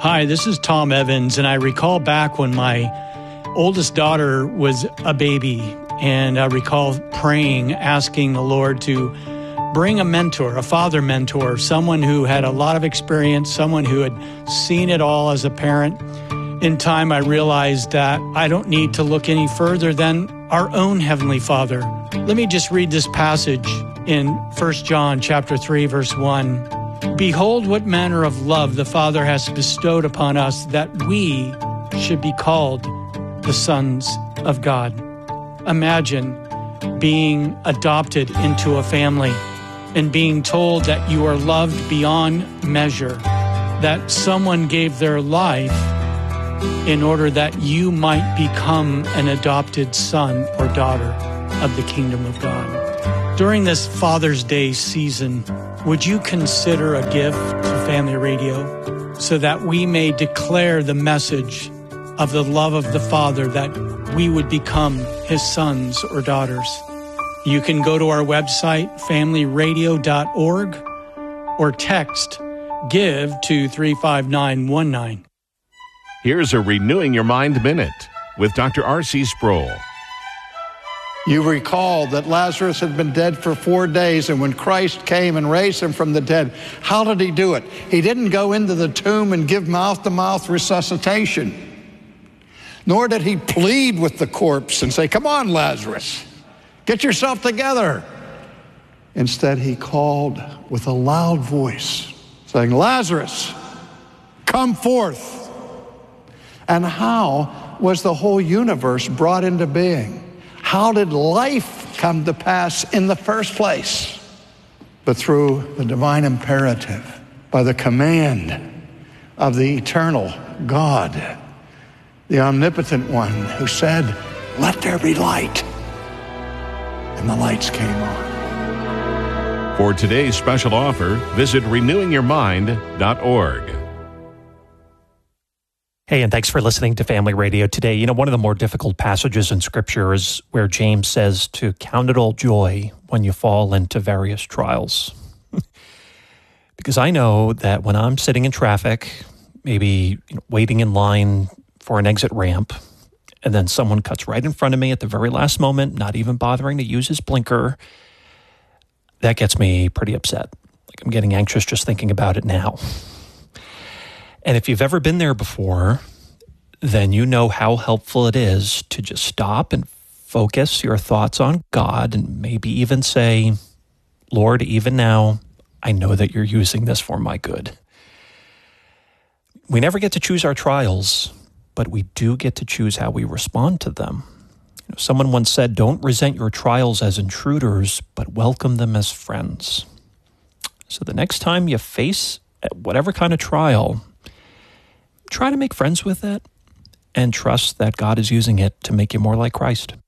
Hi, this is Tom Evans, and I recall back when my oldest daughter was a baby, and I recall praying, asking the Lord to bring a mentor, a father mentor, someone who had a lot of experience, someone who had seen it all as a parent. In time, I realized that I don't need to look any further than our own Heavenly Father. Let me just read this passage in 1 John chapter 3, verse 1. Behold, what manner of love the Father has bestowed upon us, that we should be called the sons of God. Imagine being adopted into a family and being told that you are loved beyond measure, that someone gave their life in order that you might become an adopted son or daughter of the kingdom of God. During this Father's Day season, would you consider a gift to Family Radio so that we may declare the message of the love of the Father, that we would become His sons or daughters? You can go to our website, familyradio.org, or text GIVE to 35919. Here's a Renewing Your Mind Minute with Dr. R.C. Sproul. You recall that Lazarus had been dead for 4 days, and when Christ came and raised him from the dead, how did he do it? He didn't go into the tomb and give mouth-to-mouth resuscitation, nor did he plead with the corpse and say, "Come on, Lazarus, get yourself together." Instead, he called with a loud voice, saying, "Lazarus, come forth." And how was the whole universe brought into being? How did life come to pass in the first place? But through the divine imperative, by the command of the eternal God, the omnipotent one who said, "Let there be light." And the lights came on. For today's special offer, visit renewingyourmind.org. Hey, and thanks for listening to Family Radio today. You know, one of the more difficult passages in Scripture is where James says to count it all joy when you fall into various trials. Because I know that when I'm sitting in traffic, maybe waiting in line for an exit ramp, and then someone cuts right in front of me at the very last moment, not even bothering to use his blinker, that gets me pretty upset. Like, I'm getting anxious just thinking about it now. And if you've ever been there before, then you know how helpful it is to just stop and focus your thoughts on God and maybe even say, "Lord, even now, I know that you're using this for my good." We never get to choose our trials, but we do get to choose how we respond to them. Someone once said, "Don't resent your trials as intruders, but welcome them as friends." So the next time you face whatever kind of trial, try to make friends with it and trust that God is using it to make you more like Christ.